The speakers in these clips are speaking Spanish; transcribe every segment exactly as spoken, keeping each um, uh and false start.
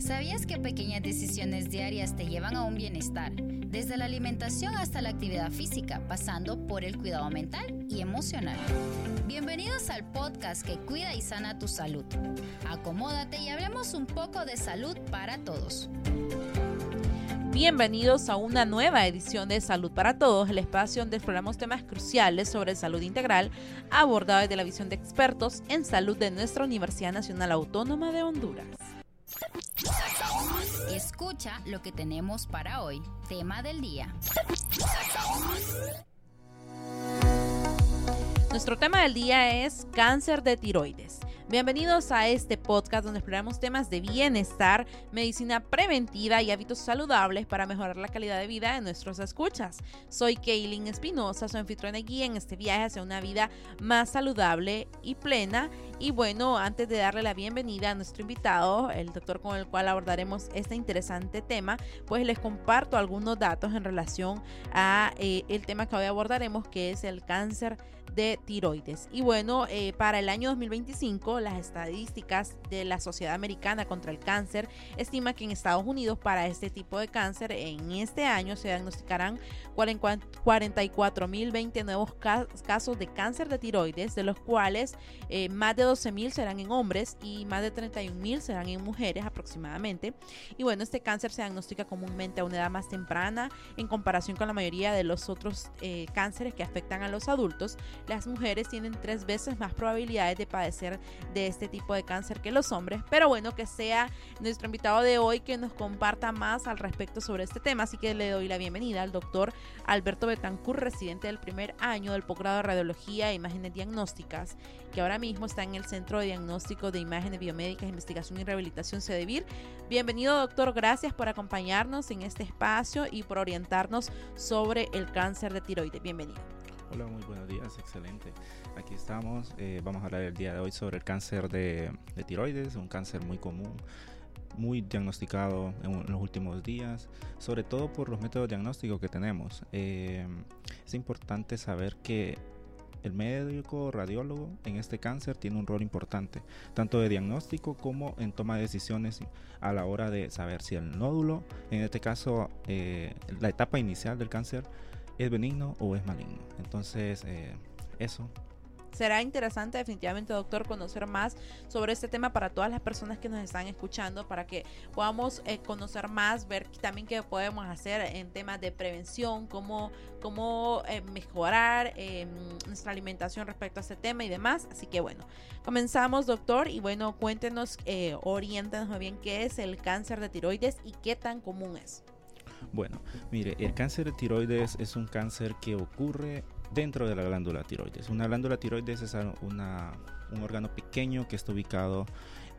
¿Sabías que pequeñas decisiones diarias te llevan a un bienestar? Desde la alimentación hasta la actividad física, pasando por el cuidado mental y emocional. Bienvenidos al podcast que cuida y sana tu salud. Acomódate y hablemos un poco de salud para todos. Bienvenidos a una nueva edición de Salud para Todos, el espacio donde exploramos temas cruciales sobre salud integral abordados desde la visión de expertos en salud de nuestra Universidad Nacional Autónoma de Honduras. Escucha lo que tenemos para hoy. Tema del día. Nuestro tema del día es cáncer de tiroides. Bienvenidos a este podcast donde exploramos temas de bienestar, medicina preventiva y hábitos saludables para mejorar la calidad de vida de nuestros escuchas. Soy Kaylin Espinosa, su anfitriona y guía en este viaje hacia una vida más saludable y plena. Y bueno, antes de darle la bienvenida a nuestro invitado, el doctor con el cual abordaremos este interesante tema, pues les comparto algunos datos en relación a eh, el tema que hoy abordaremos, que es el cáncer de tiroides. Y bueno, eh, para el año dos mil veinticinco, las estadísticas de la Sociedad Americana contra el Cáncer estima que en Estados Unidos para este tipo de cáncer en este año se diagnosticarán cuarenta y cuatro mil veinte nuevos casos de cáncer de tiroides, de los cuales eh, más de doce mil serán en hombres y más de treinta y un mil serán en mujeres aproximadamente. Y bueno, este cáncer se diagnostica comúnmente a una edad más temprana en comparación con la mayoría de los otros eh, cánceres que afectan a los adultos. Las mujeres tienen tres veces más probabilidades de padecer de este tipo de cáncer que los hombres, pero bueno, que sea nuestro invitado de hoy que nos comparta más al respecto sobre este tema, así que le doy la bienvenida al doctor Alberto Betancourt, residente del primer año del posgrado de Radiología e Imágenes Diagnósticas, que ahora mismo está en el Centro de Diagnóstico de Imágenes Biomédicas, Investigación y Rehabilitación CEDEVIR. Bienvenido, doctor, gracias por acompañarnos en este espacio y por orientarnos sobre el cáncer de tiroides. Bienvenido. Hola, muy buenos días, excelente. Aquí estamos, eh, vamos a hablar el día de hoy sobre el cáncer de, de tiroides, un cáncer muy común, muy diagnosticado en, en los últimos días, sobre todo por los métodos diagnósticos que tenemos. Eh, es importante saber que el médico radiólogo en este cáncer tiene un rol importante, tanto de diagnóstico como en toma de decisiones a la hora de saber si el nódulo, en este caso eh, la etapa inicial del cáncer, es benigno o es maligno. Entonces, eh, eso. Será interesante definitivamente, doctor, conocer más sobre este tema para todas las personas que nos están escuchando, para que podamos eh, conocer más, ver también qué podemos hacer en temas de prevención, cómo, cómo eh, mejorar eh, nuestra alimentación respecto a este tema y demás. Así que bueno, comenzamos, doctor, y bueno, cuéntenos, eh, oriéntenos muy bien qué es el cáncer de tiroides y qué tan común es. Bueno, mire, el cáncer de tiroides es un cáncer que ocurre dentro de la glándula tiroides. Una glándula tiroides es una, un órgano pequeño que está ubicado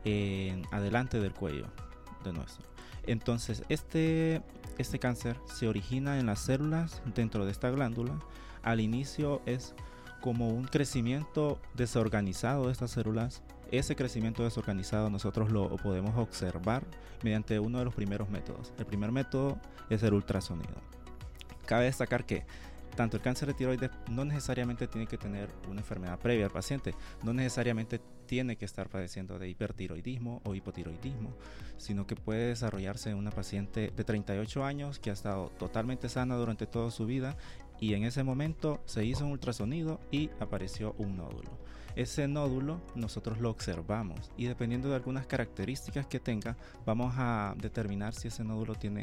en, adelante del cuello de nuestro. Entonces, este, este cáncer se origina en las células dentro de esta glándula. Al inicio es como un crecimiento desorganizado de estas células. Ese crecimiento desorganizado nosotros lo podemos observar mediante uno de los primeros métodos. El primer método es el ultrasonido. Cabe destacar que tanto el cáncer de tiroides no necesariamente tiene que tener una enfermedad previa al paciente, no necesariamente tiene que estar padeciendo de hipertiroidismo o hipotiroidismo, sino que puede desarrollarse en una paciente de treinta y ocho años que ha estado totalmente sana durante toda su vida y en ese momento se hizo un ultrasonido y apareció un nódulo. Ese nódulo nosotros lo observamos y dependiendo de algunas características que tenga, vamos a determinar si ese nódulo tiene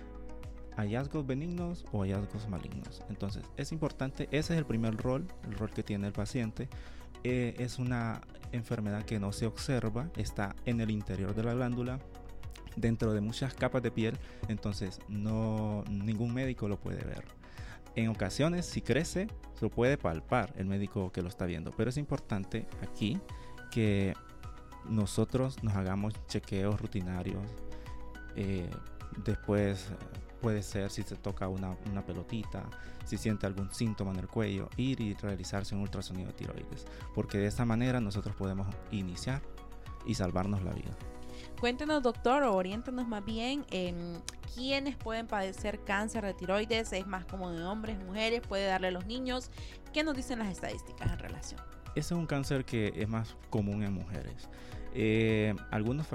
hallazgos benignos o hallazgos malignos. Entonces es importante, ese es el primer rol, el rol que tiene el paciente. Eh, es una enfermedad que no se observa, está en el interior de la glándula, dentro de muchas capas de piel, entonces no, ningún médico lo puede ver. En ocasiones, si crece, se lo puede palpar el médico que lo está viendo, pero es importante aquí que nosotros nos hagamos chequeos rutinarios. Eh, después puede ser si se toca una, una pelotita, si siente algún síntoma en el cuello, ir y realizarse un ultrasonido de tiroides, porque de esta manera nosotros podemos iniciar y salvarnos la vida. Cuéntenos, doctor, o oriéntenos más bien en quiénes pueden padecer cáncer de tiroides. ¿Es más común en hombres, mujeres? ¿Puede darle a los niños? ¿Qué nos dicen las estadísticas en relación? Ese es un cáncer que es más común en mujeres. Eh, algunos